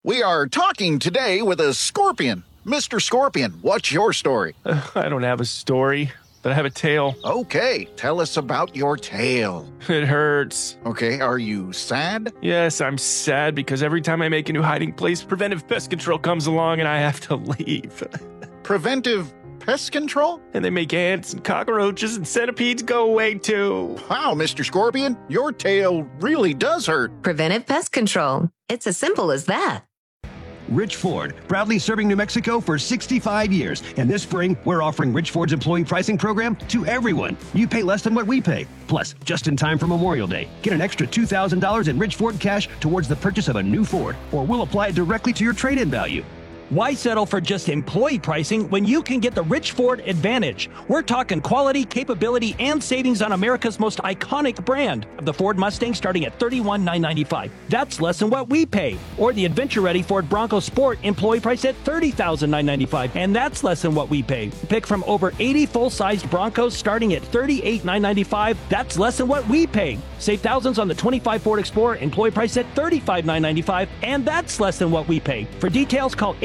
We are talking today with a scorpion. Mr. Scorpion, what's your story? I don't have a story, but I have a tale. Okay, tell us about your tale. It hurts. Okay, are you sad? Yes, I'm sad because every time I make a new hiding place, Preventive Pest Control comes along and I have to leave. Preventive Pest Control? And they make ants and cockroaches and centipedes go away too. Wow, Mr. Scorpion, your tale really does hurt. Preventive Pest Control. It's as simple as that. Rich Ford, proudly serving New Mexico for 65 years. And this spring, we're offering Rich Ford's employee pricing program to everyone. You pay less than what we pay. Plus, just in time for Memorial Day, get an extra $2,000 in Rich Ford cash towards the purchase of a new Ford, or we'll apply it directly to your trade-in value. Why settle for just employee pricing when you can get the Rich Ford Advantage? We're talking quality, capability, and savings on America's most iconic brand of the Ford Mustang starting at $31,995. That's less than what we pay. Or the adventure-ready Ford Bronco Sport employee price at $30,995, and that's less than what we pay. Pick from over 80 full-sized Broncos starting at $38,995. That's less than what we pay. Save thousands on the 25 Ford Explorer employee price at $35,995, and that's less than what we pay. For details, call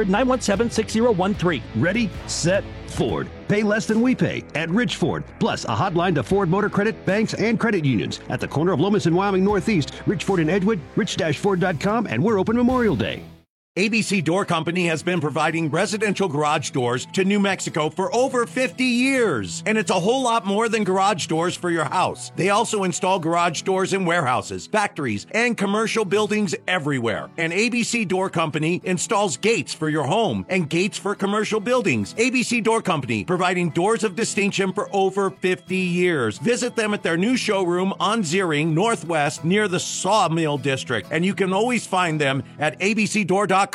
800-917-6013. Ready, set, Ford. Pay less than we pay at Rich Ford. Plus, a hotline to Ford Motor Credit, banks, and credit unions. At the corner of Lomas and Wyoming Northeast, Rich Ford in Edgewood, rich-ford.com, and we're open Memorial Day. ABC Door Company has been providing residential garage doors to New Mexico for over 50 years. And it's a whole lot more than garage doors for your house. They also install garage doors in warehouses, factories, and commercial buildings everywhere. And ABC Door Company installs gates for your home and gates for commercial buildings. ABC Door Company, providing doors of distinction for over 50 years. Visit them at their new showroom on Zeering Northwest near the Sawmill District. And you can always find them at abcdoor.com.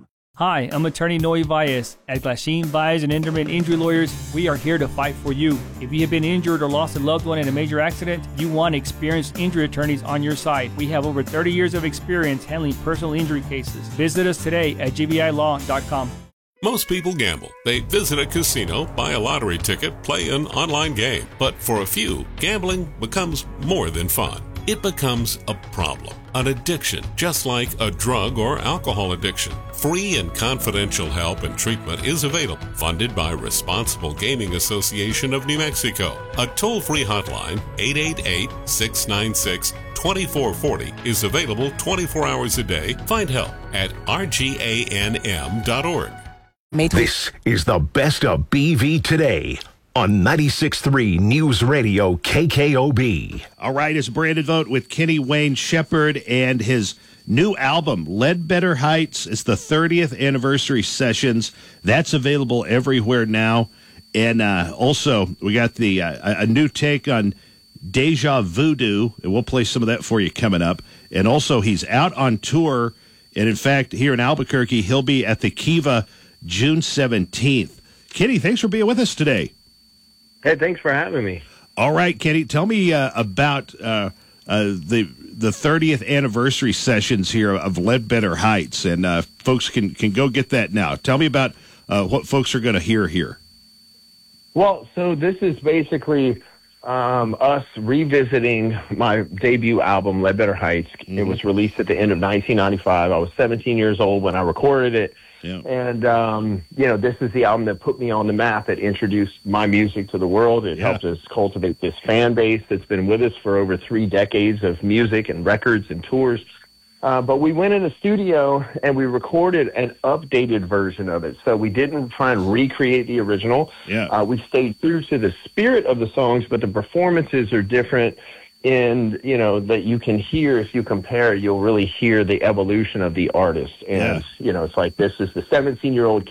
Hi, I'm attorney Noe Valles. At Glasheen, Valles, and Enderman Injury Lawyers, we are here to fight for you. If you have been injured or lost a loved one in a major accident, you want experienced injury attorneys on your side. We have over 30 years of experience handling personal injury cases. Visit us today at gbilaw.com. Most people gamble. They visit a casino, buy a lottery ticket, play an online game. But for a few, gambling becomes more than fun. It becomes a problem, an addiction, just like a drug or alcohol addiction. Free and confidential help and treatment is available, funded by Responsible Gaming Association of New Mexico. A toll-free hotline, 888-696-2440, is available 24 hours a day. Find help at rganm.org. This is the best of BV today on 96.3 News Radio KKOB. All right, it's Brandon Vogt with Kenny Wayne Shepherd and his new album, Ledbetter Heights. It's the 30th anniversary sessions. That's available everywhere now. And also, we got the a new take on Deja Voodoo, and we'll play some of that for you coming up. And also, he's out on tour, and in fact, here in Albuquerque, he'll be at the Kiva June 17th. Kenny, thanks for being with us today. Hey, thanks for having me. All right, Kenny, tell me about the 30th anniversary sessions here of Ledbetter Heights, and folks can go get that now. Tell me about what folks are going to hear here. Well, so this is basically us revisiting my debut album, Ledbetter Heights. Mm-hmm. It was released at the end of 1995. I was 17 years old when I recorded it. Yeah. And, this is the album that put me on the map, that introduced my music to the world. It helped us cultivate this fan base that's been with us for over 3 decades of music and records and tours. But we went in the studio and we recorded an updated version of it. So we didn't try and recreate the original. Yeah. We stayed true to the spirit of the songs, but the performances are different. And, that you can hear, if you compare, you'll really hear the evolution of the artist. And, it's like, this is the 17-year-old